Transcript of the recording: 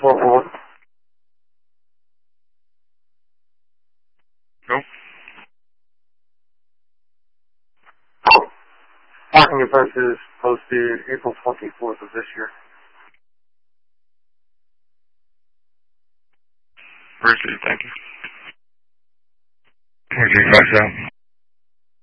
441. No. Parking offense is posted April 24th of this year. Appreciate it. Thank you. Where'd you guys at?